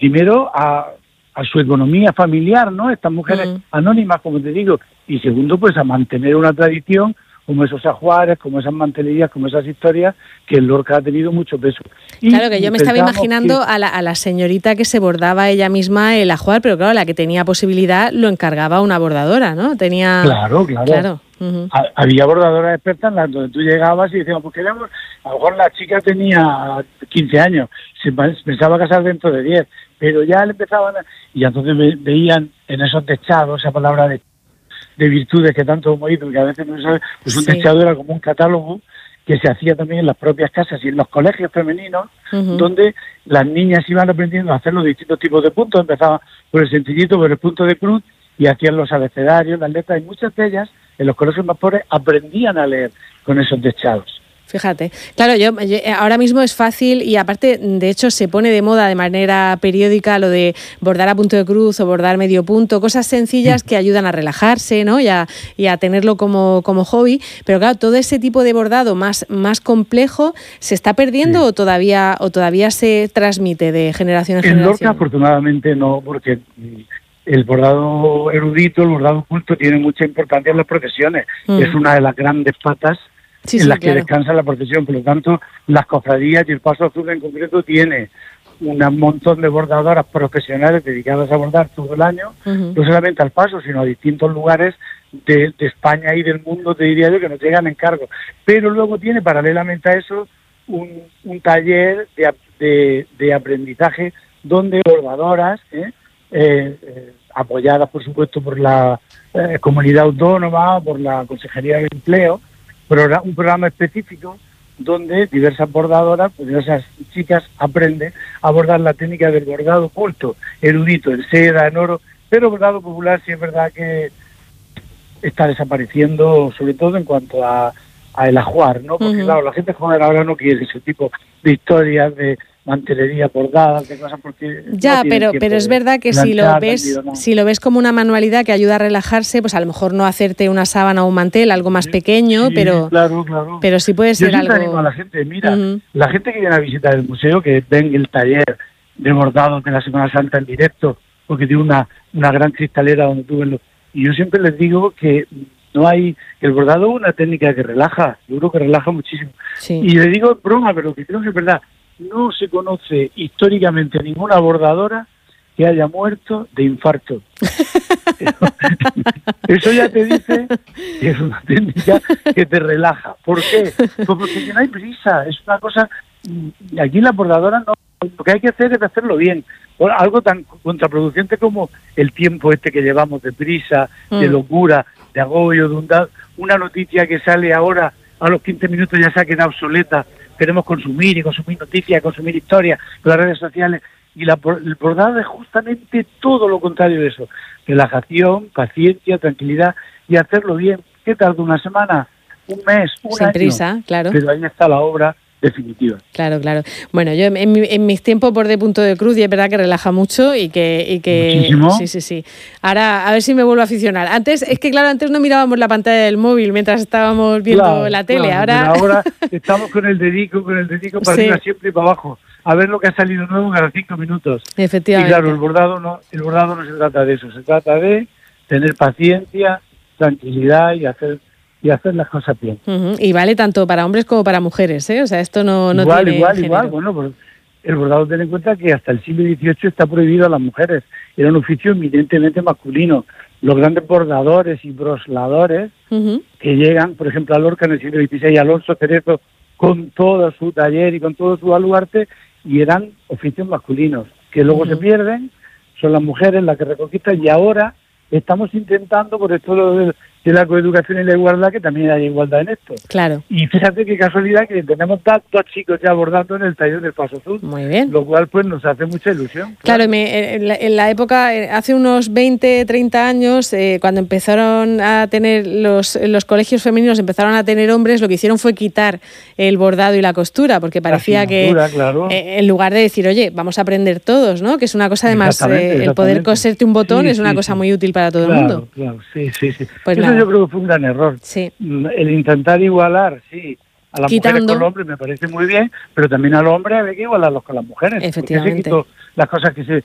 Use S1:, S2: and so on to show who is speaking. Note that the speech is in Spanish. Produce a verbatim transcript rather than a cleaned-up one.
S1: primero a, a su economía familiar, ¿no? Estas mujeres
S2: Mm.
S1: anónimas, como te digo, y segundo, pues a mantener una tradición como esos ajuares, como esas mantelerías, como esas historias, que el Lorca ha tenido mucho peso. Y
S2: claro, que yo me estaba imaginando
S1: que...
S2: a, la, a la señorita que se bordaba ella misma el ajuar, pero claro, la que tenía posibilidad lo encargaba a una bordadora, ¿no? Tenía...
S1: Claro, claro.
S2: claro. Uh-huh.
S1: Ha, había bordadoras expertas en las donde tú llegabas y decíamos, pues queremos, a lo mejor la chica tenía quince años, se pensaba casar dentro de diez, pero ya le empezaban a... Y entonces ve, veían en esos techados, esa palabra de de virtudes que tanto hemos oído, que a veces no se sabe, pues un
S2: Sí.
S1: techado era como un catálogo que se hacía también en las propias casas y en los colegios femeninos,
S2: Uh-huh.
S1: donde las niñas iban aprendiendo a hacer los distintos tipos de puntos, empezaban por el sencillito, por el punto de cruz, y hacían los abecedarios, las letras, y muchas de ellas, en los colegios más pobres, aprendían a leer con esos techados.
S2: Fíjate, claro, yo, yo ahora mismo es fácil y aparte, de hecho, se pone de moda de manera periódica lo de bordar a punto de cruz o bordar medio punto, cosas sencillas
S1: Sí.
S2: que ayudan a relajarse, ¿no? Y a, y a tenerlo como, como hobby, pero claro, todo ese tipo de bordado más, más complejo, ¿se está perdiendo
S1: Sí.
S2: o todavía o todavía se transmite de generación en
S1: En
S2: generación?
S1: Lorca, afortunadamente, no, porque el bordado erudito, el bordado culto, tiene mucha importancia en las profesiones. Mm. Es una de las grandes patas
S2: Sí,
S1: en
S2: sí,
S1: las
S2: claro.
S1: que descansa la profesión. Por lo tanto, las cofradías y el Paso Azul en concreto tiene un montón de bordadoras profesionales dedicadas a bordar todo el año, uh-huh. no solamente al Paso, sino a distintos lugares de, de España y del mundo, te diría yo, que nos llegan encargos. Pero luego tiene, paralelamente a eso, un, un taller de, de, de aprendizaje donde bordadoras, ¿eh? Eh, eh, apoyadas, por supuesto, por la eh, comunidad autónoma, por la Consejería de Empleo, un programa específico donde diversas bordadoras, pues diversas chicas aprenden a bordar la técnica del bordado culto, erudito, en seda, en oro, pero bordado popular sí es verdad que está desapareciendo, sobre todo en cuanto a, a el ajuar, ¿no? Porque uh-huh. claro, la gente joven ahora no quiere ese tipo de historias de mantelería bordadas, de cosas, porque
S2: ya,
S1: no
S2: pero pero es verdad que si lo ves si lo ves como una manualidad que ayuda a relajarse, pues a lo mejor no hacerte una sábana o un mantel, algo más
S1: sí,
S2: pequeño,
S1: sí,
S2: pero
S1: claro, claro.
S2: pero sí puede ser
S1: Yo
S2: algo.
S1: Yo animo a la gente, mira,
S2: uh-huh.
S1: la gente que viene a visitar el museo, que ven el taller de bordados de la Semana Santa en directo, porque tiene una una gran cristalera donde tú ves los... Y yo siempre les digo que no hay, que el bordado es una técnica que relaja, yo creo que relaja muchísimo.
S2: Sí.
S1: Y le digo broma, pero que creo que es verdad. No se conoce históricamente ninguna bordadora que haya muerto de infarto. Eso ya te dice que es una técnica que te relaja. ¿Por qué? Pues porque no hay prisa. Es una cosa... Aquí en la bordadora no... Lo que hay que hacer es hacerlo bien. Algo tan contraproducente como el tiempo este que llevamos de prisa, mm. de locura, de agobio, de un da... una noticia que sale ahora, a los quince minutos ya se ha quedado obsoleta. Queremos consumir y consumir noticias, consumir historias, las redes sociales. Y la, el bordado es justamente todo lo contrario de eso. Relajación, paciencia, tranquilidad y hacerlo bien. ¿Qué tarda una semana? Un mes, un
S2: Sin
S1: año.
S2: prisa, claro.
S1: Pero ahí está la obra definitiva.
S2: Claro, claro. Bueno, yo en, en, en mis tiempos bordé punto de cruz y es verdad que relaja mucho y que... Y que
S1: Muchísimo.
S2: Sí, sí, sí. Ahora, a ver si me vuelvo a aficionar. Antes, es que claro, antes no mirábamos la pantalla del móvil mientras estábamos viendo
S1: claro,
S2: la tele.
S1: Claro,
S2: ahora
S1: ahora estamos con el dedico, con el dedico para
S2: sí.
S1: arriba siempre y para abajo. A ver lo que ha salido nuevo cada cinco minutos.
S2: Efectivamente.
S1: Y claro, el bordado no, el bordado no se trata de eso. Se trata de tener paciencia, tranquilidad y hacer... y hacer las cosas bien.
S2: Uh-huh. Y vale tanto para hombres como para mujeres, ¿eh? O sea, esto no, no
S1: igual,
S2: tiene
S1: Igual,
S2: género.
S1: igual, Bueno, pues el bordado, ten en cuenta que hasta el siglo dieciocho está prohibido a las mujeres. Era un oficio eminentemente masculino. Los grandes bordadores y brosladores uh-huh. que llegan, por ejemplo, a Lorca en el siglo dieciséis, Alonso Cerezo, con todo su taller y con todo su baluarte, y eran oficios masculinos, que luego uh-huh. se pierden, son las mujeres las que reconquistan, y ahora estamos intentando, por esto lo de, de la coeducación y la igualdad, que también hay igualdad en esto.
S2: Claro.
S1: Y fíjate qué casualidad que tenemos dos chicos ya bordando en el taller del Paso Azul.
S2: Muy bien.
S1: Lo cual pues nos hace mucha ilusión.
S2: Claro, claro me, en, la, en la época, hace unos veinte, treinta años, eh, cuando empezaron a tener los, los colegios femeninos, empezaron a tener hombres, lo que hicieron fue quitar el bordado y la costura, porque parecía que
S1: claro.
S2: eh, en lugar de decir, oye, vamos a aprender todos, ¿no? Que es una cosa además, eh, el poder coserte un botón sí, es una sí, cosa sí. muy útil para todo
S1: claro,
S2: el mundo.
S1: Claro, sí, sí, sí.
S2: Pues
S1: Eso
S2: nada.
S1: yo creo que fue un gran error.
S2: Sí.
S1: El intentar igualar, sí, a las
S2: Quitando.
S1: mujeres con los hombres me parece muy bien, pero también a los hombres hay que igualarlos con las mujeres.
S2: Efectivamente.
S1: Porque se quitó las cosas que se